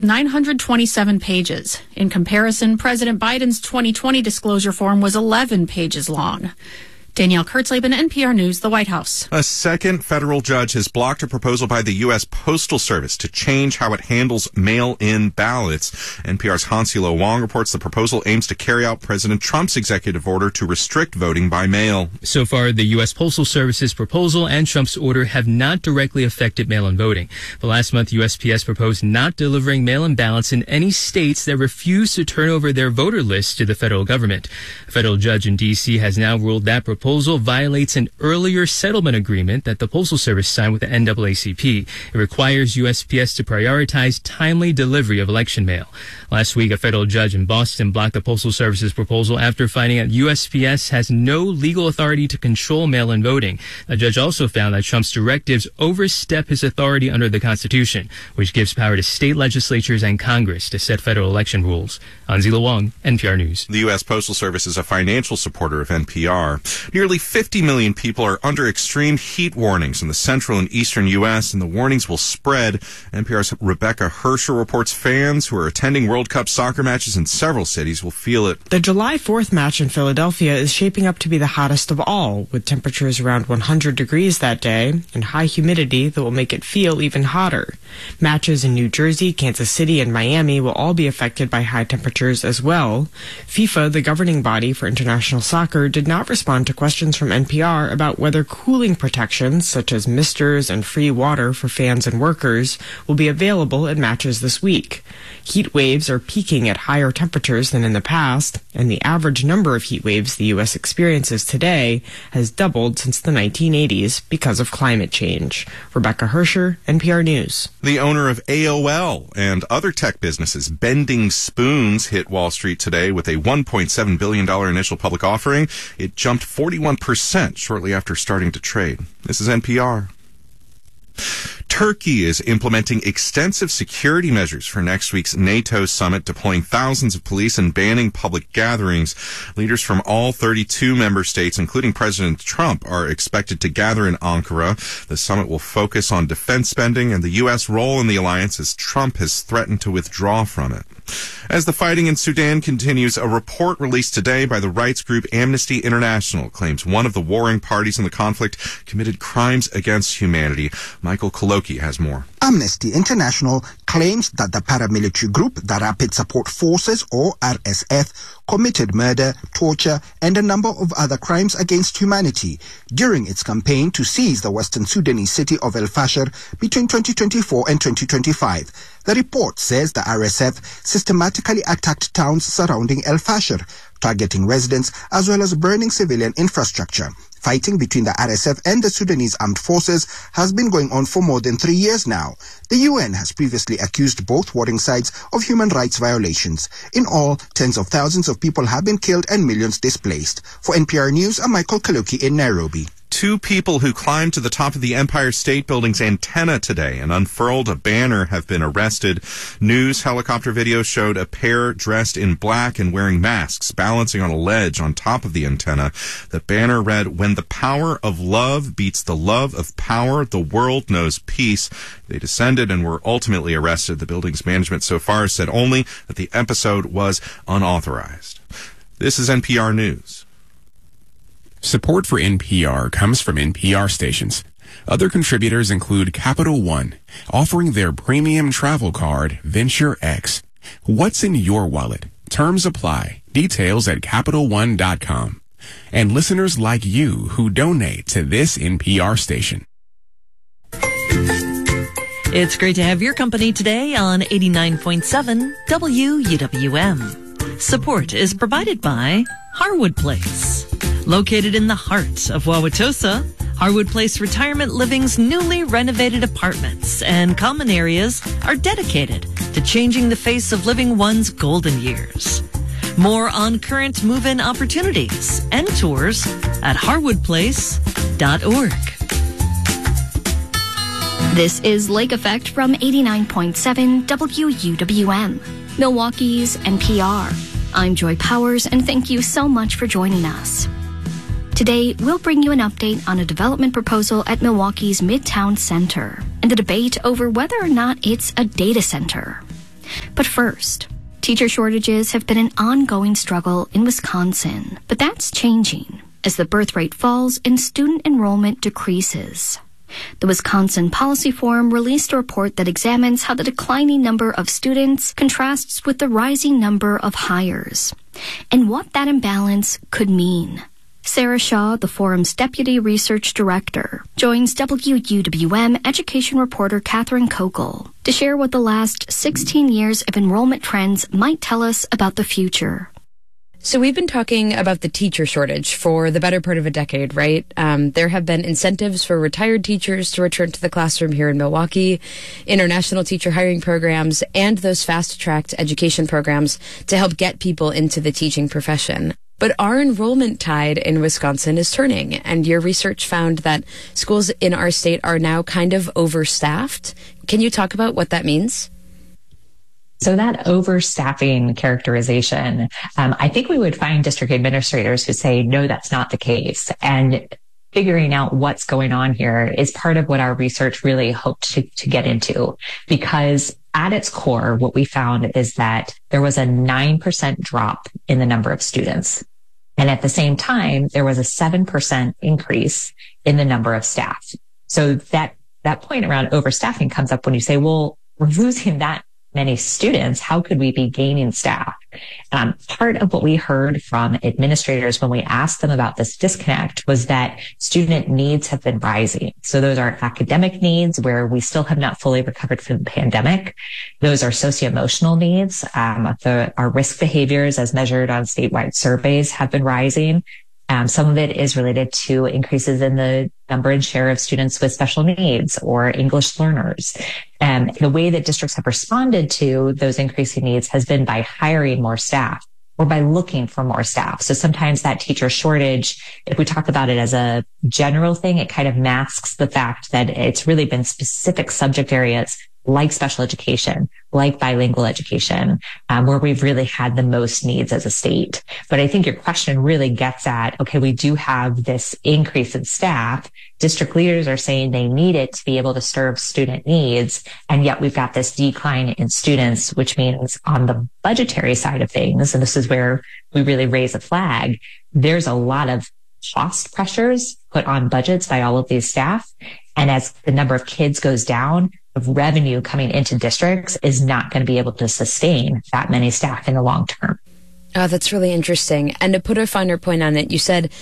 927 pages. In comparison, President Biden's 2020 disclosure form was 11 pages long. Danielle Kurtzleben, NPR News, the White House. A second federal judge has blocked a proposal by the U.S. Postal Service to change how it handles mail-in ballots. NPR's Hansilo Wong reports the proposal aims to carry out President Trump's executive order to restrict voting by mail. So far, the U.S. Postal Service's proposal and Trump's order have not directly affected mail-in voting. But last month, USPS proposed not delivering mail-in ballots in any states that refuse to turn over their voter lists to the federal government. A federal judge in D.C. has now ruled that proposal violates an earlier settlement agreement that the Postal Service signed with the NAACP. It requires USPS to prioritize timely delivery of election mail. Last week, a federal judge in Boston blocked the Postal Service's proposal after finding that USPS has no legal authority to control mail-in voting. The judge also found that Trump's directives overstep his authority under the Constitution, which gives power to state legislatures and Congress to set federal election rules. Hansilo Wong, NPR News. The U.S. Postal Service is a financial supporter of NPR. Nearly 50 million people are under extreme heat warnings in the central and eastern U.S., and the warnings will spread. NPR's Rebecca Hersher reports fans who are attending World Cup soccer matches in several cities will feel it. The July 4th match in Philadelphia is shaping up to be the hottest of all, with temperatures around 100 degrees that day and high humidity that will make it feel even hotter. Matches in New Jersey, Kansas City, and Miami will all be affected by high temperatures as well. FIFA, the governing body for international soccer, did not respond to questions from NPR about whether cooling protections, such as misters and free water for fans and workers, will be available at matches this week. Heat waves are peaking at higher temperatures than in the past, and the average number of heat waves the U.S. experiences today has doubled since the 1980s because of climate change. Rebecca Hersher, NPR News. The owner of AOL and other tech businesses, Bending Spoons, hit Wall Street today with a $1.7 billion initial public offering. It jumped 41% shortly after starting to trade. This is NPR. Turkey is implementing extensive security measures for next week's NATO summit, deploying thousands of police and banning public gatherings. Leaders from all 32 member states, including President Trump, are expected to gather in Ankara. The summit will focus on defense spending and the U.S. role in the alliance as Trump has threatened to withdraw from it. As the fighting in Sudan continues, a report released today by the rights group Amnesty International claims one of the warring parties in the conflict committed crimes against humanity. Michael Koloki has more. Amnesty International claims that the paramilitary group, the Rapid Support Forces, or RSF, committed murder, torture, and a number of other crimes against humanity during its campaign to seize the western Sudanese city of El Fasher between 2024 and 2025. The report says the RSF systematically attacked towns surrounding El Fasher, targeting residents as well as burning civilian infrastructure. Fighting between the RSF and the Sudanese armed forces has been going on for more than 3 years now. The UN has previously accused both warring sides of human rights violations. In all, tens of thousands of people have been killed and millions displaced. For NPR News, I'm Michael Kaloki in Nairobi. Two people who climbed to the top of the Empire State Building's antenna today and unfurled a banner have been arrested. News helicopter video showed a pair dressed in black and wearing masks balancing on a ledge on top of the antenna. The banner read, "When the power of love beats the love of power, the world knows peace." They descended and were ultimately arrested. The building's management so far said only that the episode was unauthorized. This is NPR News. Support for NPR comes from NPR stations. Other contributors include Capital One, offering their premium travel card, Venture X. What's in your wallet? Terms apply. Details at CapitalOne.com. And listeners like you who donate to this NPR station. It's great to have your company today on 89.7 WUWM. Support is provided by Harwood Place. Located in the heart of Wauwatosa, Harwood Place Retirement Living's newly renovated apartments and common areas are dedicated to changing the face of living one's golden years. More on current move-in opportunities and tours at harwoodplace.org. This is Lake Effect from 89.7 WUWM, Milwaukee's NPR. I'm Joy Powers, and thank you so much for joining us. Today, we'll bring you an update on a development proposal at Milwaukee's Midtown Center and the debate over whether or not it's a data center. But first, teacher shortages have been an ongoing struggle in Wisconsin, but that's changing as the birth rate falls and student enrollment decreases. The Wisconsin Policy Forum released a report that examines how the declining number of students contrasts with the rising number of hires, and what that imbalance could mean. Sarah Shaw, the forum's deputy research director, joins WUWM education reporter Catherine Kokel to share what the last 16 years of enrollment trends might tell us about the future. So we've been talking about the teacher shortage for the better part of a decade, right? There have been incentives for retired teachers to return to the classroom here in Milwaukee, international teacher hiring programs, and those fast-tracked education programs to help get people into the teaching profession. But our enrollment tide in Wisconsin is turning, and your research found that schools in our state are now kind of overstaffed. Can you talk about what that means? So that overstaffing characterization, I think we would find district administrators who say, no, that's not the case. And figuring out what's going on here is part of what our research really hoped to get into, because at its core, what we found is that there was a 9% drop in the number of students. And at the same time, there was a 7% increase in the number of staff. So that point around overstaffing comes up when you say, well, we're losing that many students. How could we be gaining staff? Part of what we heard from administrators when we asked them about this disconnect was that student needs have been rising. So those are academic needs where we still have not fully recovered from the pandemic. Those are socio-emotional needs. Our risk behaviors as measured on statewide surveys have been rising. Some of it is related to increases in the number and share of students with special needs or English learners. The way that districts have responded to those increasing needs has been by hiring more staff or by looking for more staff. So sometimes that teacher shortage, if we talk about it as a general thing, it kind of masks the fact that it's really been specific subject areas like special education, like bilingual education, where we've really had the most needs as a state. But I think your question really gets at, okay, we do have this increase in staff. District leaders are saying they need it to be able to serve student needs. And yet we've got this decline in students, which means on the budgetary side of things, and this is where we really raise a flag, there's a lot of cost pressures put on budgets by all of these staff. And as the number of kids goes down, of revenue coming into districts is not going to be able to sustain that many staff in the long term. Oh, that's really interesting. And to put a finer point on it, you said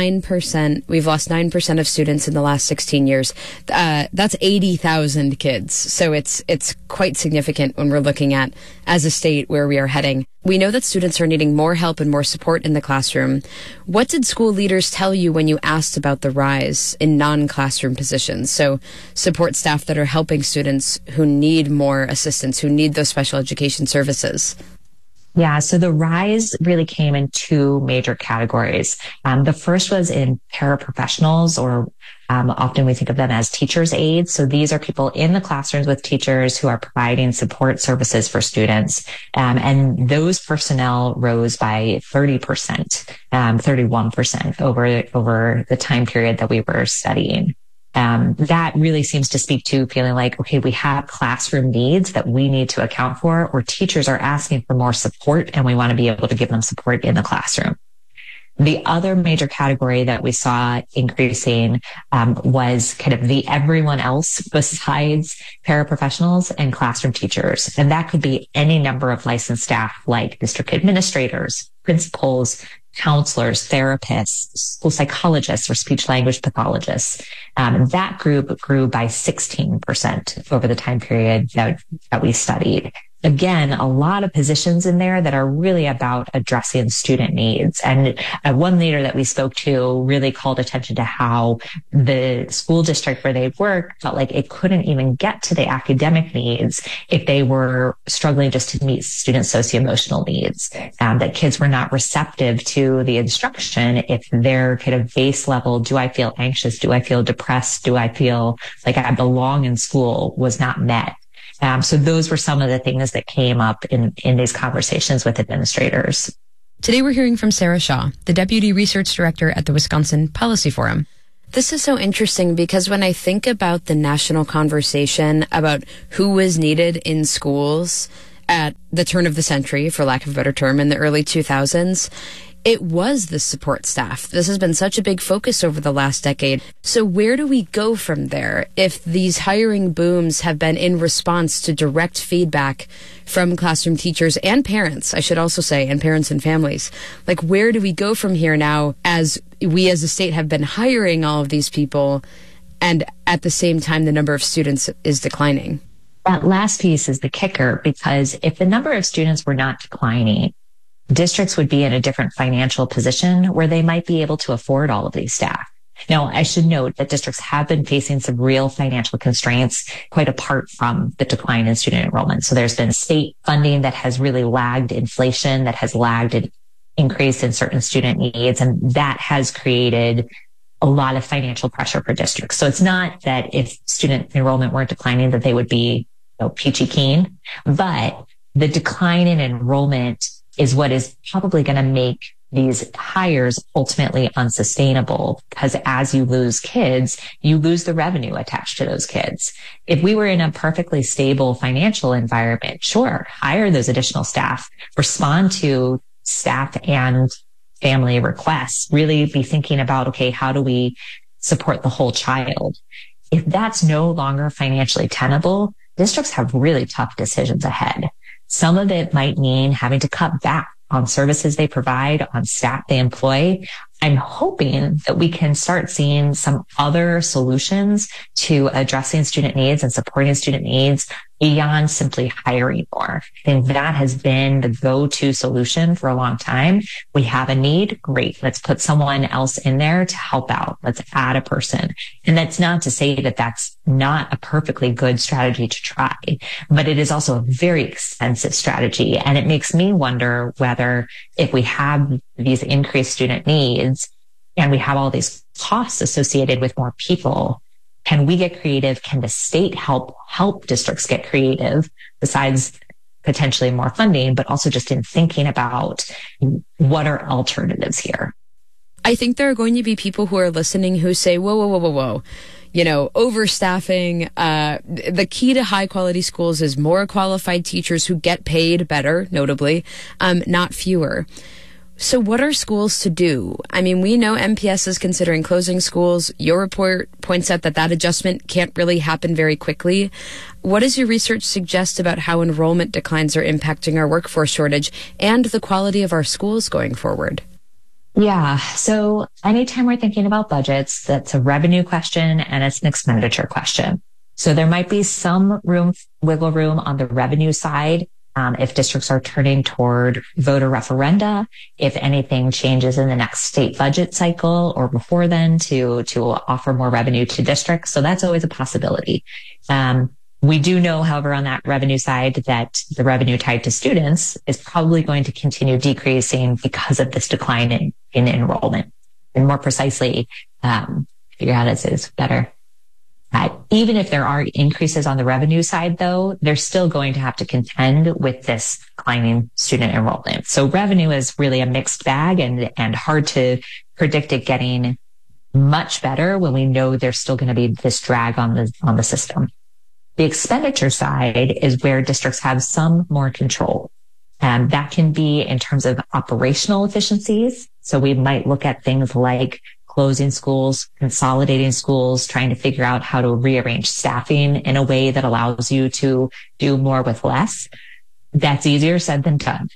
9%, we've lost 9% of students in the last 16 years. That's 80,000 kids. So it's quite significant when we're looking at, as a state, where we are heading. We know that students are needing more help and more support in the classroom. What did school leaders tell you when you asked about the rise in non-classroom positions? So support staff that are helping students who need more assistance, who need those special education services. Yeah, so the rise really came in two major categories. The first was in paraprofessionals, or often we think of them as teachers' aides. So these are people in the classrooms with teachers who are providing support services for students. And those personnel rose by 30%, 31% over the time period that we were studying. That really seems to speak to feeling like, okay, we have classroom needs that we need to account for, or teachers are asking for more support and we want to be able to give them support in the classroom. The other major category that we saw increasing was kind of the everyone else besides paraprofessionals and classroom teachers. And that could be any number of licensed staff like district administrators, principals, counselors, therapists, school psychologists, or speech language pathologists. That group grew by 16% over the time period that we studied. Again, a lot of positions in there that are really about addressing student needs. And one leader that we spoke to really called attention to how the school district where they work felt like it couldn't even get to the academic needs if they were struggling just to meet student socio-emotional needs. That kids were not receptive to the instruction if their kind of base level, do I feel anxious? Do I feel depressed? Do I feel like I belong in school, was not met. So those were some of the things that came up in these conversations with administrators. Today we're hearing from Sarah Shaw, the Deputy Research Director at the Wisconsin Policy Forum. This is so interesting because when I think about the national conversation about who was needed in schools, at the turn of the century, for lack of a better term, in the early 2000s, it was the support staff. This has been such a big focus over the last decade. So where do we go from there if these hiring booms have been in response to direct feedback from classroom teachers and parents, I should also say, and parents and families? Like, where do we go from here now as we as a state have been hiring all of these people and at the same time the number of students is declining? That last piece is the kicker, because if the number of students were not declining, districts would be in a different financial position where they might be able to afford all of these staff. Now, I should note that districts have been facing some real financial constraints quite apart from the decline in student enrollment. So there's been state funding that has really lagged inflation, that has lagged an increase in certain student needs, and that has created a lot of financial pressure for districts. So it's not that if student enrollment weren't declining that they would be peachy keen, but the decline in enrollment is what is probably going to make these hires ultimately unsustainable, because as you lose kids, you lose the revenue attached to those kids. If we were in a perfectly stable financial environment, sure, hire those additional staff, respond to staff and family requests, really be thinking about, okay, how do we support the whole child? If that's no longer financially tenable, districts have really tough decisions ahead. Some of it might mean having to cut back on services they provide, on staff they employ. I'm hoping that we can start seeing some other solutions to addressing student needs and supporting student needs beyond simply hiring more. I think that has been the go-to solution for a long time. We have a need. Great. Let's put someone else in there to help out. Let's add a person. And that's not to say that that's not a perfectly good strategy to try, but it is also a very expensive strategy. And it makes me wonder whether if we have these increased student needs and we have all these costs associated with more people, can we get creative? Can the state help districts get creative, besides potentially more funding, but also just in thinking about what are alternatives here? I think there are going to be people who are listening who say, whoa. Overstaffing. The key to high quality schools is more qualified teachers who get paid better, notably, not fewer. So what are schools to do? I mean, we know MPS is considering closing schools. Your report points out that adjustment can't really happen very quickly. What does your research suggest about how enrollment declines are impacting our workforce shortage and the quality of our schools going forward? Yeah. So anytime we're thinking about budgets, that's a revenue question and it's an expenditure question. So there might be some wiggle room on the revenue side. If districts are turning toward voter referenda, if anything changes in the next state budget cycle or before then to offer more revenue to districts. So that's always a possibility. We do know, however, on that revenue side that the revenue tied to students is probably going to continue decreasing because of this decline in enrollment. And more precisely, figure out it's better. Even if there are increases on the revenue side, though, they're still going to have to contend with this declining student enrollment. So revenue is really a mixed bag and hard to predict it getting much better when we know there's still going to be this drag on the system. The expenditure side is where districts have some more control. And that can be in terms of operational efficiencies. So we might look at things like closing schools, consolidating schools, trying to figure out how to rearrange staffing in a way that allows you to do more with less. That's easier said than done.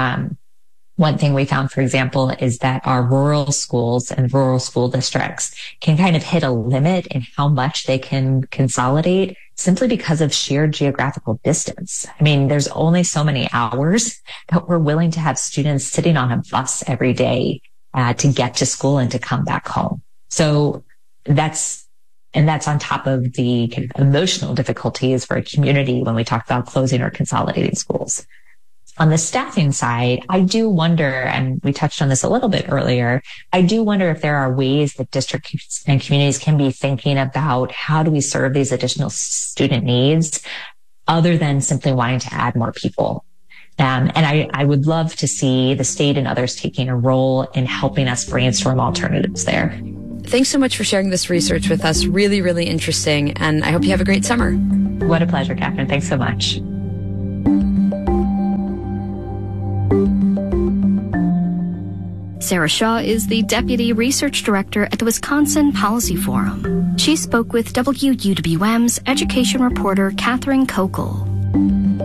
One thing we found, for example, is that our rural schools and rural school districts can kind of hit a limit in how much they can consolidate simply because of sheer geographical distance. I mean, there's only so many hours that we're willing to have students sitting on a bus every day to get to school and to come back home. So that's on top of the kind of emotional difficulties for a community when we talk about closing or consolidating schools. On the staffing side, I do wonder, and we touched on this a little bit earlier, I do wonder if there are ways that districts and communities can be thinking about how do we serve these additional student needs other than simply wanting to add more people. And I would love to see the state and others taking a role in helping us brainstorm alternatives there. Thanks so much for sharing this research with us. Really, really interesting. And I hope you have a great summer. What a pleasure, Catherine. Thanks so much. Sarah Shaw is the Deputy Research Director at the Wisconsin Policy Forum. She spoke with WUWM's education reporter Catherine Kokel.